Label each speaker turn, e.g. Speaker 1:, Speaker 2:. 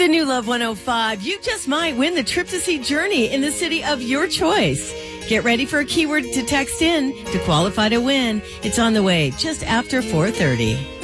Speaker 1: The new Love 105. You just might win the trip to see Journey in the city of your choice. Get ready for a keyword to text in to qualify to win. It's on the way just after 4:30.